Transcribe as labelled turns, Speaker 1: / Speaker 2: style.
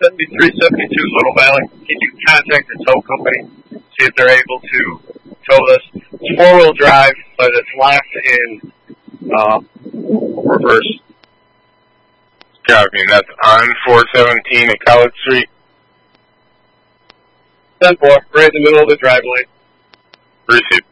Speaker 1: 7372 Little Valley. Can you contact the tow company, see if they're able to tow this? It's four-wheel drive, but it's locked in reverse.
Speaker 2: Copy, and that's on 417 at College Street.
Speaker 1: 10-4, right in the middle of the driveway.
Speaker 2: Received.